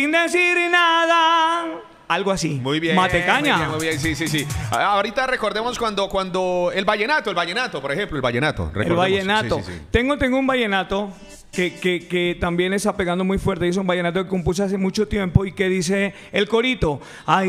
Sin decir nada. Algo así. Muy bien. Matecaña. Muy bien, sí, sí, sí. Ahorita recordemos cuando el vallenato, por ejemplo, el vallenato. El vallenato. Sí, sí, sí. Tengo un vallenato que también está pegando muy fuerte. Y es un vallenato que compuse hace mucho tiempo y que dice el corito. Ay,